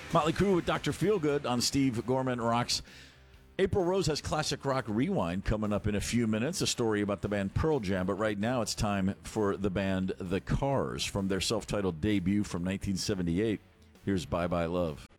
Motley Crue with Dr. Feelgood on Steve Gorman Rocks. April Rose has Classic Rock Rewind coming up in a few minutes, a story about the band Pearl Jam. But right now it's time for the band The Cars from their self-titled debut from 1978. Here's Bye Bye Love.